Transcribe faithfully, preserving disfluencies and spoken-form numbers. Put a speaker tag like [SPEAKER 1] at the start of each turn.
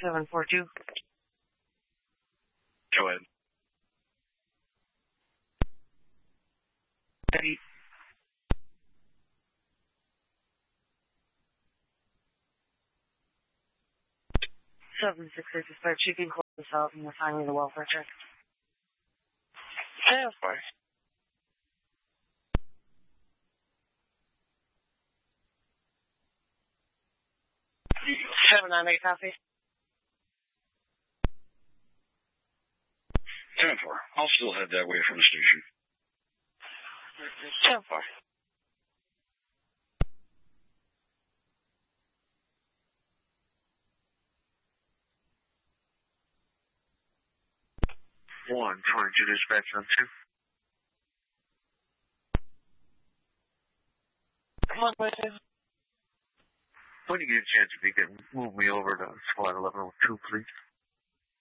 [SPEAKER 1] seven four two.
[SPEAKER 2] Go ahead.
[SPEAKER 1] Ready. seven six eight dispatch. You can close this out and assign me the welfare check.
[SPEAKER 2] Yeah, of course.
[SPEAKER 1] seven nine eight copy.
[SPEAKER 2] ten four. I'll still head that way from the station.
[SPEAKER 1] ten four.
[SPEAKER 3] one twenty-two dispatch on two.
[SPEAKER 1] Come on, man.
[SPEAKER 3] When you get a chance, if you can move me over to squad eleven oh two, please.